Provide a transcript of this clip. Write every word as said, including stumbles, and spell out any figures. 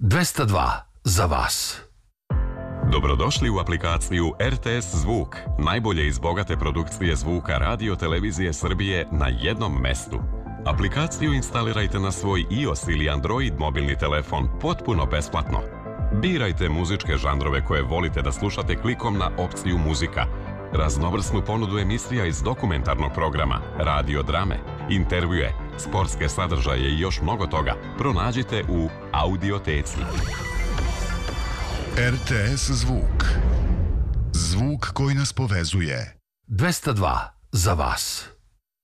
dvesta dva za vas. Dobrodošli u aplikaciju R T S Zvuk, najbolje iz bogate produkcije zvuka Radio Televizije Srbije na jednom mestu. Aplikaciju instalirajte na svoj iOS ili Android mobilni telefon potpuno besplatno. Birajte muzičke žanrove koje volite da slušate klikom na opciju muzika. Raznovrsnu ponudu emisija iz dokumentarnog programa, radio drame, intervjue, sportske sadržaje i još mnogo toga pronađite u Audioteci. R T S Zvuk. Zvuk koji nas povezuje. dvesta dva za vas.